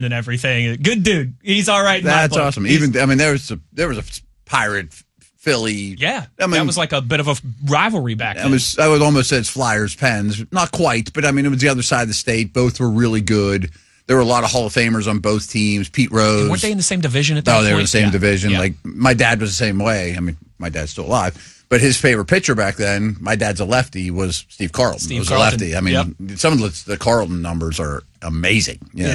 and everything. Good dude. He's all right. That's awesome. There was a Pirate Philly. Yeah, that was like a bit of a rivalry back then. I would almost say it's Flyers Pens, not quite, but it was the other side of the state. Both were really good. There were a lot of Hall of Famers on both teams. Pete Rose. And weren't they in the same division at that point? No, they were in the same division. Yeah. Like my dad was the same way. My dad's still alive, but his favorite pitcher back then, my dad's a lefty, was Steve Carlton. A lefty. Some of the Carlton numbers are amazing.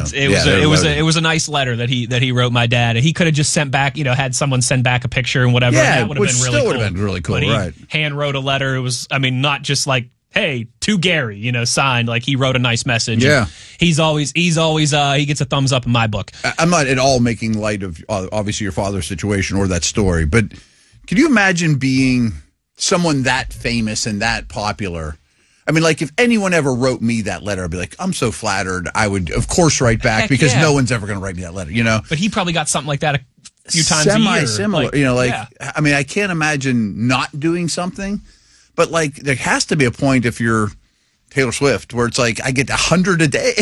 It was a nice letter that he wrote my dad. He could have just sent back, had someone send back a picture and whatever. Yeah, and that would have been really cool. But he right? hand wrote a letter. It was, not just like, hey, to Gary, signed. Like he wrote a nice message. Yeah, he's always he gets a thumbs up in my book. I'm not at all making light of obviously your father's situation or that story, but can you imagine being someone that famous and that popular? If anyone ever wrote me that letter, I'd be like, I'm so flattered. I would, of course, write back because no one's ever going to write me that letter, But he probably got something like that a few times a year. Similar, I can't imagine not doing something, but there has to be a point if you're Taylor Swift where it's like I get 100 a day,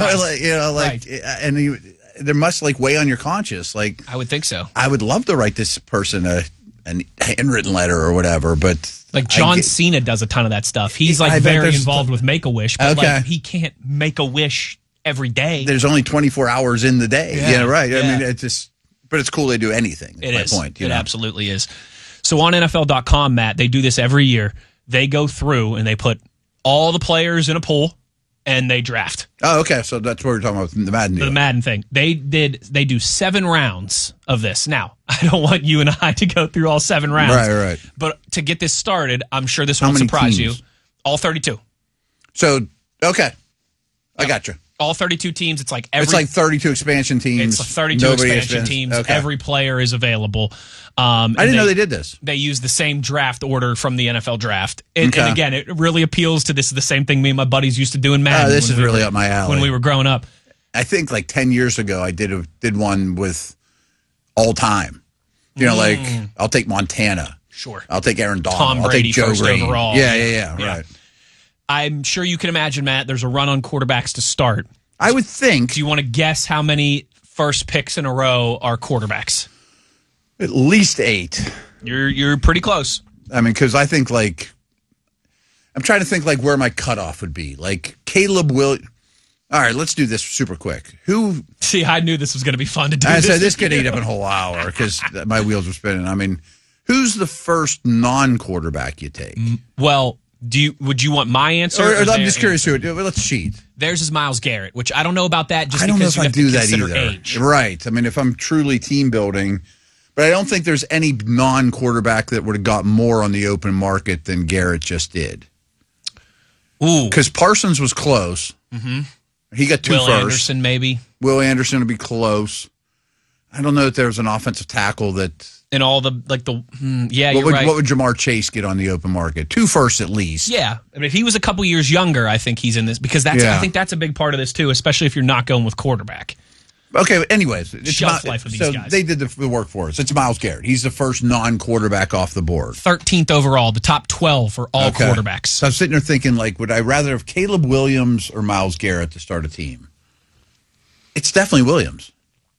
Right. and there must weigh on your conscience. I would think so. I would love to write this person a handwritten letter or whatever, but John Cena does a ton of that stuff. He's very involved with Make-A-Wish, but he can't make a wish every day. There's only 24 hours in the day. Yeah, right. Yeah. But it's cool they do anything. That's my point. It absolutely is. So on NFL.com, Matt, they do this every year. They go through and they put all the players in a pool and they draft. Oh, okay. So that's what we're talking about, the Madden deal. The Madden thing. They do 7 rounds of this. Now, I don't want you and I to go through all 7 rounds. Right. But to get this started, I'm sure this won't surprise you. All 32. So, okay. I got you. All 32 teams. It's like 32 expansion teams. It's 32 expansion teams. Okay. Every player is available. I didn't know they did this. They use the same draft order from the NFL draft. And again, it really appeals to this. Is the same thing me and my buddies used to do in Madden. This is really up my alley. When we were growing up. I think 10 years ago, I did one with all time. I'll take Montana. Sure. I'll take Aaron Donald. Tom Brady, I'll take Joe first Green. overall. Yeah, right. I'm sure you can imagine, Matt, there's a run on quarterbacks to start. I would think. Do you want to guess how many first picks in a row are quarterbacks? At least 8. You're pretty close. Because I think I'm trying to think where my cutoff would be. Caleb Williams. All right, let's do this super quick. See, I knew this was going to be fun to do. I said this could eat up a whole hour because my wheels were spinning. Who's the first non-quarterback you take? Well, would you want my answer? Or I'm just curious who. Let's cheat. Theirs is Myles Garrett, which I don't know about that. Just I don't because know if you I have do to that consider either. age. Right. If I'm truly team building, but I don't think there's any non-quarterback that would have got more on the open market than Garrett just did. Ooh, because Parsons was close. Mm-hmm. He got 2 Will first. Anderson, maybe. Will Anderson would be close. I don't know if there's an offensive tackle that. And all the you're right. What would Jamar Chase get on the open market? 2 firsts at least. Yeah, if he was a couple years younger, I think he's in this because I think that's a big part of this too, especially if you're not going with quarterback. Okay, anyways, it's shelf life of these guys. They did the work for us. It's Myles Garrett. He's the first non-quarterback off the board. 13th overall, the top 12 for all quarterbacks. So I'm sitting there thinking, would I rather have Caleb Williams or Myles Garrett to start a team? It's definitely Williams.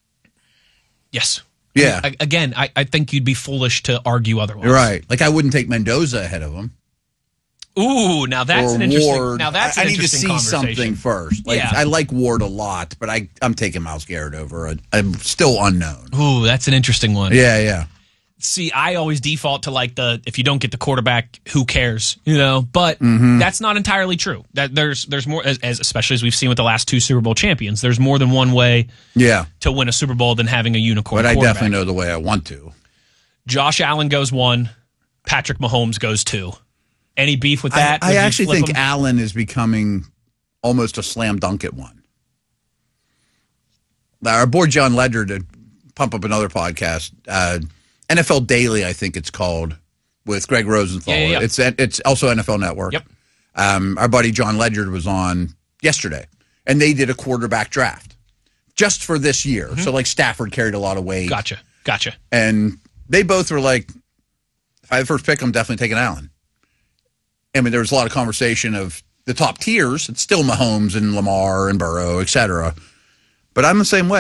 Yes. Yeah. Again, I think you'd be foolish to argue otherwise. Right. I wouldn't take Mendoza ahead of him. Ooh, now that's an interesting. Ward. Now that's an I need to interesting see something first. I like Ward a lot, but I'm taking Myles Garrett over. I'm still unknown. Ooh, that's an interesting one. Yeah. See, I always default to if you don't get the quarterback, who cares? But that's not entirely true. That there's more, as especially as we've seen with the last 2 Super Bowl champions. There's more than one way to win a Super Bowl than having a unicorn. But I quarterback. definitely know the way I want to. Josh Allen goes 1, Patrick Mahomes goes 2. Any beef with that? I actually think Allen is becoming almost a slam dunk at 1. Our boy John Ledger to pump up another podcast, NFL Daily, I think it's called, with Greg Rosenthal. Yeah. It's also NFL Network. Yep. Our buddy John Ledger was on yesterday, and they did a quarterback draft just for this year. Mm-hmm. So Stafford carried a lot of weight. Gotcha. And they both were like, if I had the first pick, I'm definitely taking Allen. There was a lot of conversation of the top tiers. It's still Mahomes and Lamar and Burrow, et cetera. But I'm the same way.